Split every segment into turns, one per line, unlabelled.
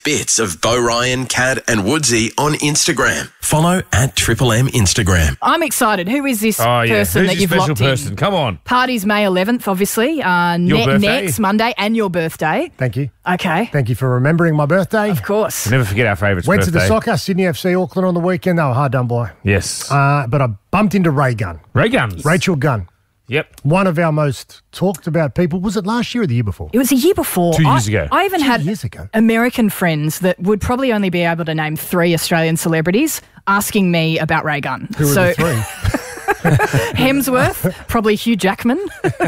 Bits of Bo Ryan, Kat and Woodsy on Instagram. Follow at Triple M Instagram.
I'm excited. Who is this person that you've locked in?
Come on.
Party's May 11th, obviously.
Your birthday.
Next Monday and your birthday.
Thank you.
Okay.
Thank you for remembering my birthday.
Of course.
Never forget our favourites'
Went
birthday.
to the soccer, Sydney FC, Auckland on the weekend. They were hard done by.
Yes.
But I bumped into Ray Gunn.
Ray Guns.
Rachel Gunn.
Yep.
One of our most talked about people. Was it last year or the year before?
It was a year before.
2 years ago.
I even
2
had
years ago.
American friends that would probably only be able to name 3 Australian celebrities asking me about Ray Gunn.
Who were the 3?
Hemsworth, probably Hugh Jackman,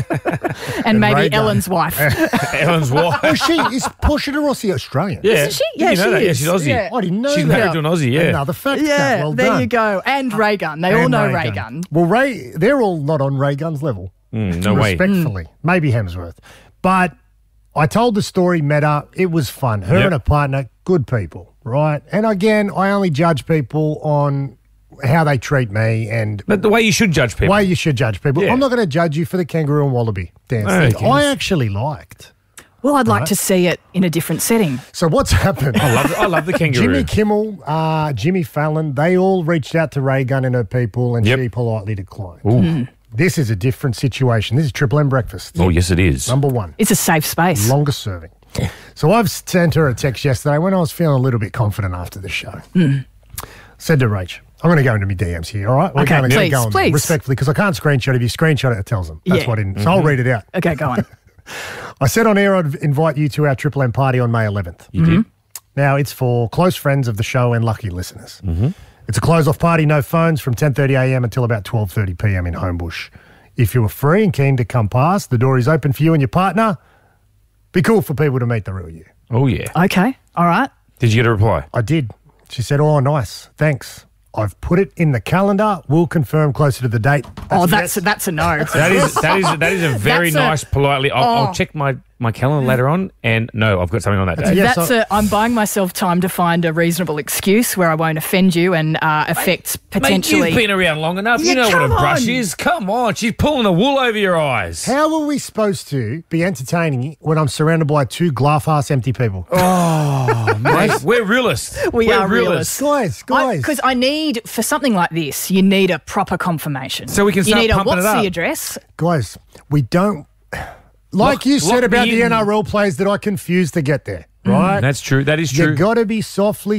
and maybe
Ray Gunn.
Ellen's wife.
Ellen's wife.
Oh, is Portia de Rossi Australian?
Yeah.
Isn't she?
Did
Yeah,
you know
she
that?
is.
Yeah, she's Aussie.
Yeah.
I didn't know
She's
that.
married to an Aussie, yeah.
Another fact.
Yeah,
well
there
done.
you go. And Ray Gunn. They all
And
know Ray Gunn.
Well, they're all not on Ray Gunn's level.
No way.
Respectfully. Maybe Hemsworth. But I told the story, met her. It was fun. Her
Yep.
and her partner, good people, right? And again, I only judge people on how they treat me and
But the way you should judge people.
way you should judge people.
Yeah.
I'm not going to judge you for the kangaroo and wallaby dance.
Oh,
that
okay.
I actually liked.
Well, I'd like to see it in a different setting.
So what's happened?
I love the kangaroo.
Jimmy Kimmel, Jimmy Fallon, they all reached out to Ray Gunn and her people, and
Yep.
she politely declined.
Ooh.
This is a different situation. This is Triple M Breakfast.
Oh, yes, it is.
Number 1.
It's a safe space.
Longest serving. So I've sent her a text yesterday when I was feeling a little bit confident after the show. Said to Rach, I'm going to go into my DMs here, all right? We're
Okay,
going to
please,
go on
please.
respectfully, because I can't screenshot. If you screenshot it, it tells them. That's
Yeah.
what I didn't. So I'll read it out.
Okay, go on.
I said on air I'd invite you to our Triple M party on May 11th.
You did?
Now, it's for close friends of the show and lucky listeners. It's a close-off party, no phones, from 10:30am until about 12:30pm in Homebush. If you are free and keen to come past, the door is open for you and your partner. Be cool for people to meet the real you.
Oh, yeah.
Okay, all right.
Did you get a reply?
I did. She said, oh, nice, thanks. I've put it in the calendar. We'll confirm closer to the date.
That's
yes.
a no.
That is a very
That's a-
nice, politely. I'll check my calendar later on, and no, I've got something on that day.
Yeah.
I'm buying myself time to find a reasonable excuse where I won't offend you and affect potentially.
Mate, you've been around long enough.
Yeah,
you know what a
come
brush
on.
is. Come on, she's pulling the wool over your eyes.
How are we supposed to be entertaining when I'm surrounded by 2 glass empty people?
Mate, we're realists.
We
We're
are realists.
Guys.
Because I need, for something like this, you need a proper confirmation.
So we can
You
start
need a
pumping
what's
it up.
the address?
Guys, we don't... Like you said
lock
about
me
the
in.
NRL players that I confused to get there, right?
That's true. That is true.
You got to be softly.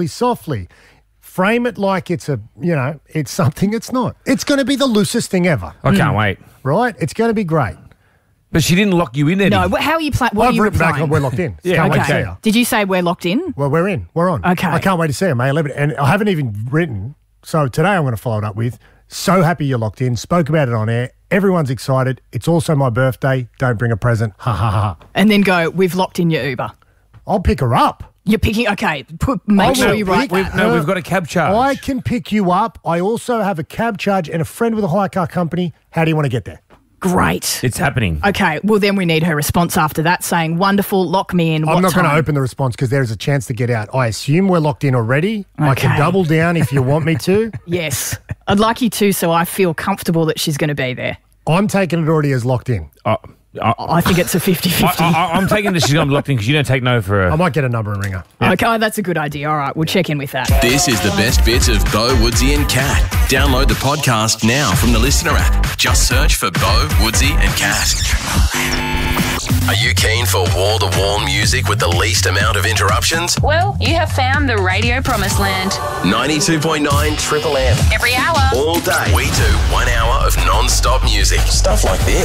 Frame it like it's it's something it's not. It's going to be the loosest thing ever,
I can't wait.
right? It's going to be great.
But she didn't lock you in, Eddie.
No, how are you what are
I've
you
written back
replying?
on we're locked in.
Yeah,
Can't wait to
okay.
see her.
Did you say we're locked in?
Well, we're in. We're on.
Okay.
I can't wait to see her, May 11th. And I haven't even written. So today I'm going to follow it up with, so happy you're locked in. Spoke about it on air. Everyone's excited. It's also my birthday. Don't bring a present. Ha, ha, ha, ha.
And then go, we've locked in your Uber.
I'll pick her up.
You're picking, okay, make sure you write that.
No, we've got a cab charge.
I can pick you up. I also have a cab charge and a friend with a hire car company. How do you want to get there?
Great.
It's happening.
Okay, well then we need her response after that saying, wonderful, lock me in.
I'm not going to
time?
open the response because there is a chance to get out. I assume we're locked in already. I can
Okay.
double down if you want me to.
Yes. I'd like you to so I feel comfortable that she's going to be there.
I'm taking it already as locked in.
I think it's a 50-50.
I'm taking this. She's going to be locked in because you don't take no for
I
a.
might get a number and ring her.
Okay, that's a good idea. All right, we'll check in with that.
This is the best bits of Bo, Woodsy and Kat. Download the podcast now from the Listener app. Just search for Bo, Woodsy and Kat. Are you keen for wall-to-wall music with the least amount of interruptions?
Well, you have found the radio promised land.
92.9 Triple M.
Every hour.
All day. We do 1 hour of non-stop music. Stuff like this.